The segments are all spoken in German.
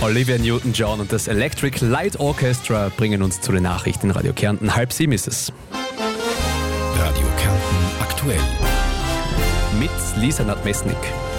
Olivia Newton-John und das Electric Light Orchestra bringen uns zu den Nachrichten in Radio Kärnten. 6:30 ist es. Radio Kärnten aktuell. Mit Lisa Nadmesnik.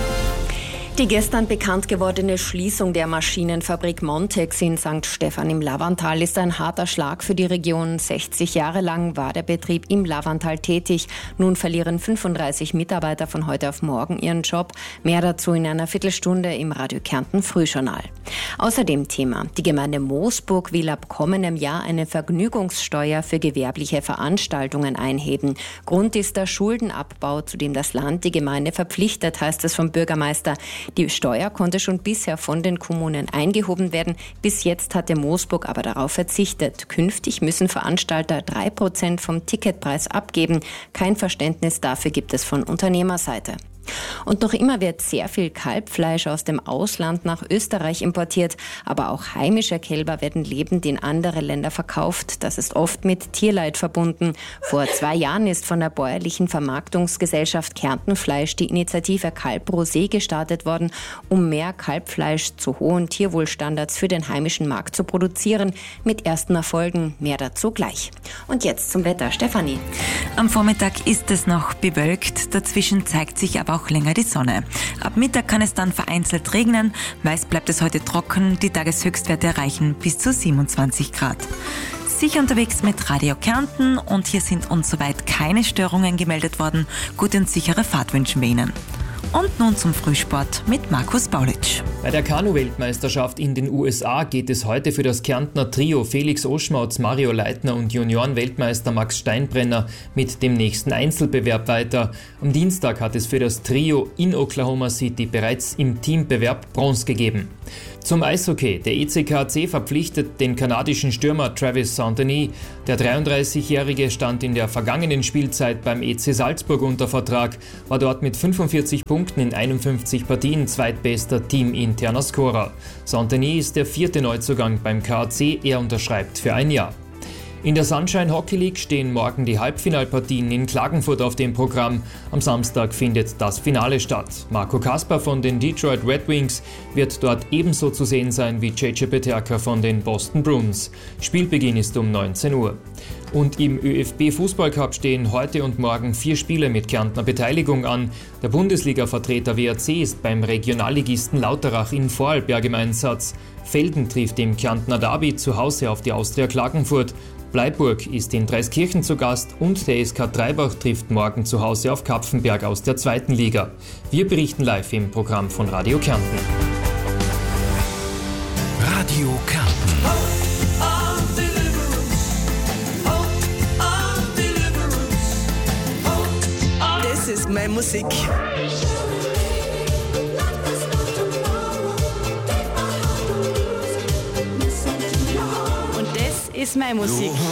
Die gestern bekannt gewordene Schließung der Maschinenfabrik Montex in St. Stephan im Lavantal ist ein harter Schlag für die Region. 60 Jahre lang war der Betrieb im Lavantal tätig. Nun verlieren 35 Mitarbeiter von heute auf morgen ihren Job. Mehr dazu in einer Viertelstunde im Radio Kärnten Frühjournal. Außerdem Thema: Die Gemeinde Moosburg will ab kommendem Jahr eine Vergnügungssteuer für gewerbliche Veranstaltungen einheben. Grund ist der Schuldenabbau, zu dem das Land die Gemeinde verpflichtet, heißt es vom Bürgermeister. Die Steuer konnte schon bisher von den Kommunen eingehoben werden. Bis jetzt hatte Moosburg aber darauf verzichtet. Künftig müssen Veranstalter 3% vom Ticketpreis abgeben. Kein Verständnis dafür gibt es von Unternehmerseite. Und noch immer wird sehr viel Kalbfleisch aus dem Ausland nach Österreich importiert. Aber auch heimische Kälber werden lebend in andere Länder verkauft. Das ist oft mit Tierleid verbunden. Vor 2 Jahren ist von der bäuerlichen Vermarktungsgesellschaft Kärntenfleisch die Initiative Kalb Rosé gestartet worden, um mehr Kalbfleisch zu hohen Tierwohlstandards für den heimischen Markt zu produzieren. Mit ersten Erfolgen. Mehr dazu gleich. Und jetzt zum Wetter. Stefanie. Am Vormittag ist es noch bewölkt. Dazwischen zeigt sich aber auch länger die Sonne. Ab Mittag kann es dann vereinzelt regnen. Meist bleibt es heute trocken. Die Tageshöchstwerte erreichen bis zu 27 Grad. Sicher unterwegs mit Radio Kärnten und hier sind uns soweit keine Störungen gemeldet worden. Gute und sichere Fahrt wünschen wir Ihnen. Und nun zum Frühsport mit Markus Baulitsch. Bei der Kanu-Weltmeisterschaft in den USA geht es heute für das Kärntner Trio Felix Oschmautz, Mario Leitner und Junioren-Weltmeister Max Steinbrenner mit dem nächsten Einzelbewerb weiter. Am Dienstag hat es für das Trio in Oklahoma City bereits im Teambewerb Bronze gegeben. Zum Eishockey. Der ECKC verpflichtet den kanadischen Stürmer Travis Saint-Denis. Der 33-Jährige stand in der vergangenen Spielzeit beim EC Salzburg unter Vertrag, war dort mit 45 Punkten in 51 Partien zweitbester teaminterner Scorer. Saint-Denis ist der 4. Neuzugang beim KAC, er unterschreibt für ein Jahr. In der Sunshine Hockey League stehen morgen die Halbfinalpartien in Klagenfurt auf dem Programm. Am Samstag findet das Finale statt. Marco Kasper von den Detroit Red Wings wird dort ebenso zu sehen sein wie JJ Peterka von den Boston Bruins. Spielbeginn ist um 19 Uhr. Und im ÖFB-Fußballcup stehen heute und morgen 4 Spiele mit Kärntner Beteiligung an. Der Bundesliga-Vertreter WRC ist beim Regionalligisten Lauterach in Vorarlberg im Einsatz. Velden trifft im Kärntner Derby zu Hause auf die Austria Klagenfurt. Bleiburg ist in Dreiskirchen zu Gast und der SK Treibach trifft morgen zu Hause auf Kapfenberg aus der 2. Liga. Wir berichten live im Programm von Radio Kärnten. Radio Kärnten. Das ist meine Musik. Und das ist meine Musik.